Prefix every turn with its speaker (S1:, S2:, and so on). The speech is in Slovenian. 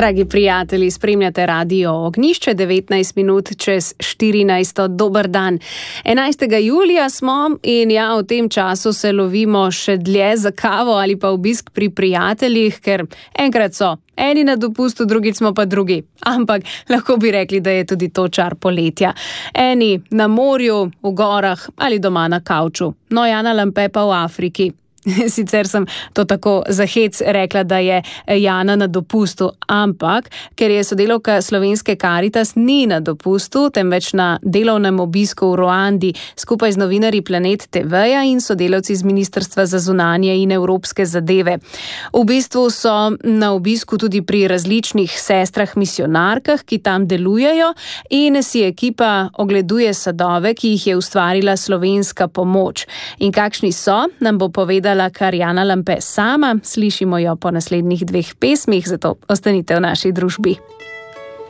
S1: Dragi prijatelji, spremljate Radio Ognjišče, 19 minut čez 14. Dober dan. 11. julija smo in v tem času se lovimo še dlje za kavo ali pa obisk pri prijateljih, ker enkrat so eni na dopustu, drugič smo pa drugi. Ampak lahko bi rekli, da je tudi to čar poletja. Eni na morju, v gorah ali doma na kavču. No, Jana Lampe pa v Afriki. Sicer sem to tako za hec rekla, da je Jana na dopustu, ampak ker je sodelavka Slovenske Karitas ni na dopustu, temveč na delovnem obisku v Ruandi skupaj z novinarji Planet TV-ja in sodelavci z Ministrstva za zunanje in evropske zadeve. V bistvu so na obisku tudi pri različnih sestrah misionarkah, ki tam delujejo, in si ekipa ogleduje sadove, ki jih je ustvarila slovenska pomoč. In kakšni so, nam bo povedala kar Jana Lampe sama. Slišimo jo po naslednjih 2 pesmih, zato ostanite v naši družbi.